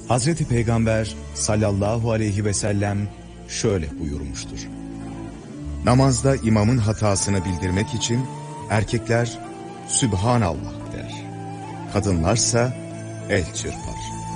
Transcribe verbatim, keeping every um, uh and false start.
Hazreti Peygamber sallallahu aleyhi ve sellem şöyle buyurmuştur. Namazda imamın hatasını bildirmek için erkekler Sübhanallah der. Kadınlarsa el çırpar.